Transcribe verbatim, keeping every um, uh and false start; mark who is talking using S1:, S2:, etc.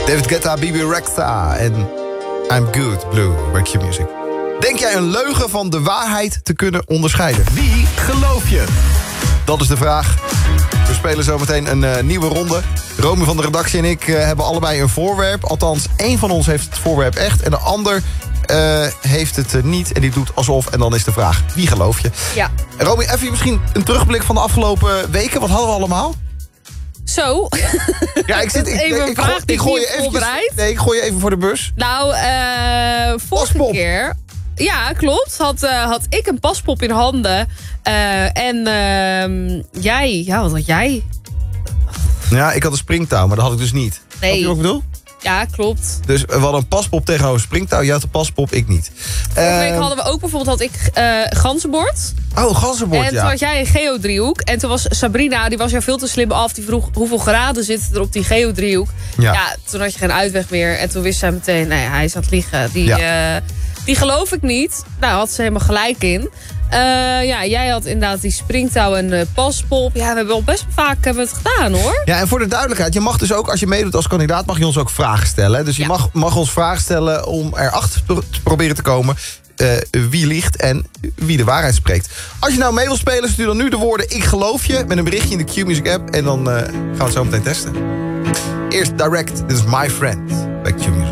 S1: David Guetta, B B Rexha en I'm Good Blue bij Q-Music. Denk jij een leugen van de waarheid te kunnen onderscheiden? Wie geloof je? Dat is de vraag. We spelen zometeen een uh, nieuwe ronde. Romy van de redactie en ik uh, hebben allebei een voorwerp. Althans, één van ons heeft het voorwerp echt en de ander uh, heeft het uh, niet. En die doet alsof. En dan is de vraag, wie geloof je?
S2: Ja.
S1: Romy, even misschien een terugblik van de afgelopen weken. Wat hadden we allemaal?
S2: Zo.
S1: Ja, ik zit ik,
S2: even
S1: ik, ik, gooi, ik gooi je eventjes, nee, ik gooi je even voor de bus.
S2: Nou, uh, vorige
S1: Paspop.
S2: keer... Ja, klopt. Had, uh, had ik een paspop in handen. Uh, en uh, jij... Ja, wat had jij?
S1: Ja, ik had een springtouw, maar dat had ik dus niet.
S2: Nee.
S1: Snap je wat ik bedoel?
S2: Ja, klopt.
S1: Dus we hadden een paspop tegenover een springtouw. Jij had een paspop, ik niet.
S2: Vorige
S1: Uh,
S2: week hadden we ook bijvoorbeeld... had ik uh, ganzenbord.
S1: Oh, ganzenbord,
S2: En
S1: ja.
S2: toen had jij een geodriehoek. En toen was Sabrina, die was er veel te slim af. Die vroeg hoeveel graden zit er op die geodriehoek.
S1: Ja.
S2: Ja, toen had je geen uitweg meer. En toen wist zij meteen, nee, hij is aan het liegen. Die,
S1: Ja.
S2: uh, die geloof ik niet. Nou, had ze helemaal gelijk in. Uh, ja, jij had inderdaad die springtouw en uh, paspop. Ja, we hebben al best vaak hebben we het gedaan, hoor.
S1: Ja, en voor de duidelijkheid, je mag dus ook, als je meedoet als kandidaat, mag je ons ook vragen stellen. Dus je
S2: Ja.
S1: mag, mag ons vragen stellen om erachter te proberen te komen uh, wie liegt en wie de waarheid spreekt. Als je nou mee wil spelen, stuur dan nu de woorden ik geloof je met een berichtje in de Q-Music app. En dan uh, gaan we het zo meteen testen. Eerst Direct, dit is My Friend bij Q-Music.